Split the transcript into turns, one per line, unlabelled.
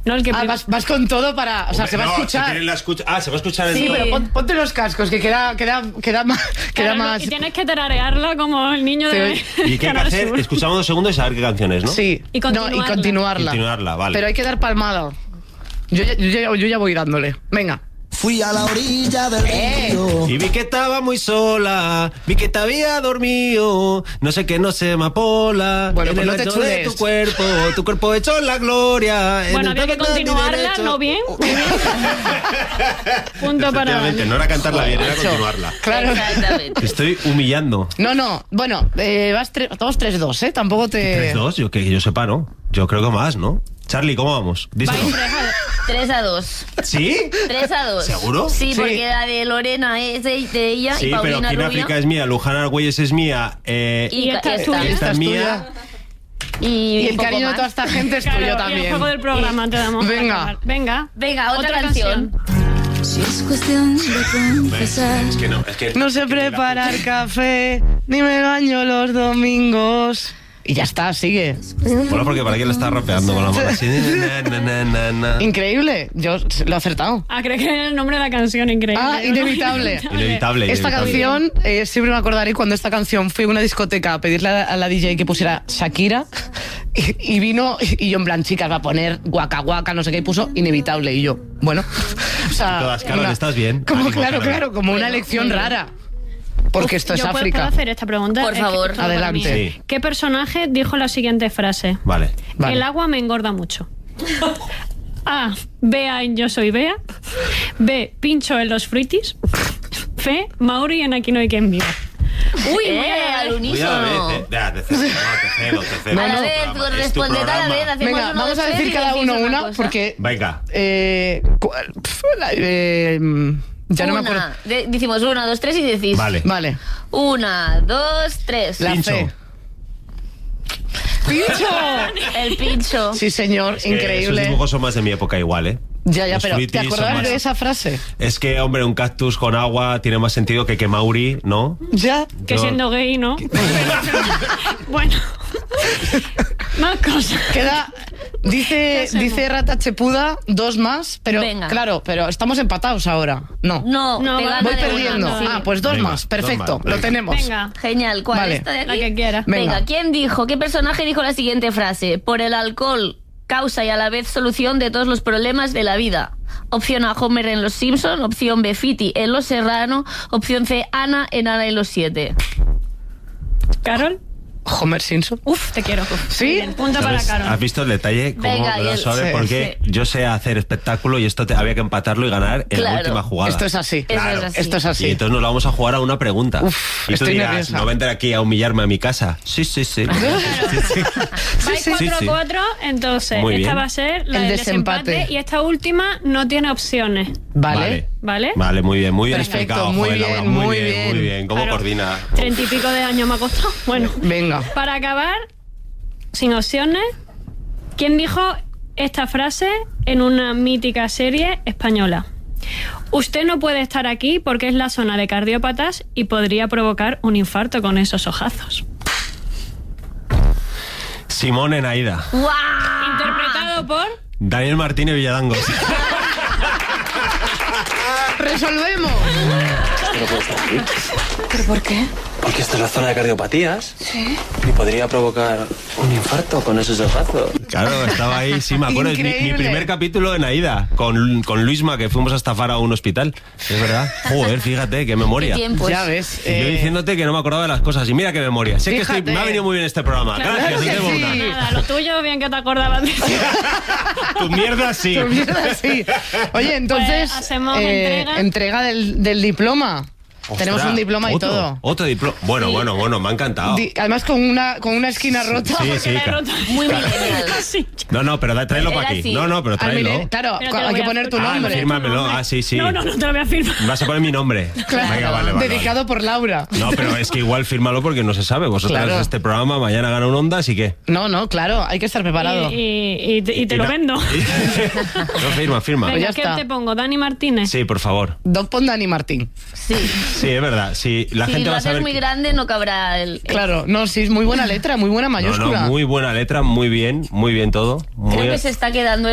No, el que
vas con todo para... O sea, se va a escuchar.
Se va a escuchar en
Sí, pero ponte los cascos, que queda más...
Y tienes que tararearla como el niño de...
¿Y qué hay que hacer? Escuchamos 2 segundos y saber qué canción es, ¿no?
Sí.
Y continuarla.
Continuarla, vale.
Pero hay que dar palmada. Yo ya voy dándole. Venga.
Fui a la orilla del río
y vi que estaba muy sola, vi que te había dormido, no sé qué, no sé, amapola.
Bueno,
en
pues
el
no te
ancho de
chules.
tu cuerpo hecho en la gloria.
Bueno, había que continuarla, ¿no bien? Punto para...
No era cantarla bien, era continuarla.
Claro.
Te estoy humillando.
No. Bueno, vas 3-2, ¿eh? Tampoco te...
3-2, yo que yo sepa, ¿no? Yo creo que más, ¿no? Charlie, ¿cómo vamos? Díselo.
3-2.
¿Sí?
3-2.
¿Seguro?
Sí, porque la de Lorena es de ella
sí,
y Paulina
pero
Rubio.
África es mía, Luján Argüelles es mía.
Y esta
es mía.
Y
el cariño de toda esta gente es tuyo también.
Y el juego del programa te damos.
Venga,
otra canción.
Si es cuestión de confesar.
Es que
no sé preparar café, ni me baño los domingos. Y ya está, sigue.
Bueno, porque para qué le está rapeando con la mano así.
Increíble, yo lo he acertado.
Creo que era el nombre de la canción, increíble.
Inevitable.
Inevitable.
Esta canción, siempre me acordaré cuando esta canción fui a una discoteca a pedirle a la DJ que pusiera Shakira y vino y yo en plan, chicas, va a poner guaca guaca, no sé qué, y puso Inevitable. Y yo, bueno, o sea...
Todas, Carol, estás bien.
Como,
Ánimo,
claro, como una elección rara. Porque esto es África.
¿Puedo hacer esta pregunta?
Por favor,
adelante.
Sí.
¿Qué personaje dijo la siguiente frase?
Vale.
El agua me engorda mucho. A. Bea en Yo soy Bea. B. Pincho en los fruitis. C. Mauri en Aquí no hay quien viva.
Uy, al unísono.
Te cedo.
A la vez, responded a la vez.
Venga, vamos a decir cada uno una, porque...
Venga.
Ya no me acuerdo.
Decimos 1, 2, 3 y decís.
Vale.
1, 2, 3.
La C. ¡Pincho!
El pincho.
Sí, señor, increíble.
Esos dibujos son más de mi época igual, ¿eh?
Ya,
Los
pero ¿te
fruitis
acordabas
son más...
de esa frase?
Es que, hombre, un cactus con agua tiene más sentido que Mauri, ¿no?
Ya.
Que siendo gay, ¿no? Bueno. Más cosas.
Queda... Dice Rata Chepuda 2 más, pero
Venga.
claro, pero estamos empatados ahora. No,
te gana
voy
de
perdiendo.
una, sí.
Pues 2
Venga,
más, perfecto,
2 más,
lo tenemos.
Venga.
Genial. ¿Cuál?
Vale.
¿Esta de aquí?
La que quiera.
Venga.
¿Qué personaje dijo la siguiente frase? Por el alcohol, causa y a la vez solución de todos los problemas de la vida. Opción A, Homer en Los Simpson. Opción B, Fiti en Los Serrano. Opción C, Ana en Ana y los 7.
¿Carol?
Homer Simpson.
Uf, te quiero.
¿Sí?
Bien, punto para
¿Sabes?
Carol.
¿Has visto el detalle? Cómo
Venga,
me lo sabe,
sí,
porque yo sé hacer espectáculo y esto había que empatarlo y ganar en la
Claro.
última jugada.
Esto es así.
Claro.
Esto es así.
Y entonces nos lo vamos a jugar a una pregunta.
Uf,
y tú
estoy
dirás,
nerviosa.
¿no vendré aquí a humillarme a mi casa? Sí.
Vais 4-4, entonces
Muy
esta
bien.
va a ser la
El
del
desempate.
desempate y esta última no tiene opciones.
Vale.
¿Vale?
Vale, muy bien
Perfecto,
explicado.
muy
Joder,
bien,
Laura,
muy bien.
Muy bien, ¿cómo
Claro.
coordina?
30 y pico de años me ha costado. Bueno,
Venga.
para acabar, sin opciones, ¿quién dijo esta frase en una mítica serie española? Usted no puede estar aquí porque es la zona de cardiópatas y podría provocar un infarto con esos ojazos.
Simón en Aida.
¡Guau!
Interpretado por...
Daniel Martínez Villadangos.
¡Resolvemos!
¿Pero por qué?
Porque esta es la zona de cardiopatías.
Sí.
Y podría provocar un infarto con esos ojazos.
Claro, estaba ahí, sí, me acuerdo. Es mi
Increíble.
primer capítulo en Aida, con Luisma, que fuimos a estafar a un hospital. Es verdad. Joder, fíjate, qué memoria.
¿Qué tiempos?
Ya ves.
Y yo diciéndote que no me acordaba de las cosas. Y mira qué memoria. Sé que
Fíjate.
me ha venido muy bien este programa.
Claro
Gracias,
que
Guillermo
sí.
Bota.
Nada, lo tuyo bien que te acordabas de eso.
Tu mierda sí.
Tu mierda, sí. Oye, entonces,
Pues hacemos entrega
del diploma.
Ostras,
Tenemos un diploma y
otro,
todo.
Otro diploma. Bueno, me ha encantado.
Además con una esquina rota.
Sí,
La he
claro.
roto.
Muy millennial.
Sí.
No, pero tráelo
Era
para aquí.
así.
No, pero
Al
tráelo.
milenio- Claro,
Pero te lo
hay
voy
que
a
poner tu
firmar.
nombre.
Fírmamelo. Sí.
No te lo voy a firmar.
Vas a poner mi nombre.
Claro,
Venga, vale.
dedicado por Laura.
No, pero es que igual fírmalo porque no se sabe. Vosotros
Claro.
este programa, mañana gana un Ondas y qué.
No, claro, hay que estar preparado.
Y te lo vendo.
No, firma.
Venga,
ya
¿qué
está.
te pongo? ¿Dani Martínez?
Sí, por favor.
Don pon Dani Martín.
Sí.
Sí, es verdad. Sí, la
Si
gente
lo
va a
haces
saber.
muy grande, no cabrá el...
Claro, no, sí, es muy buena letra, muy buena mayúscula.
Muy buena letra, muy bien todo.
Creo que se está quedando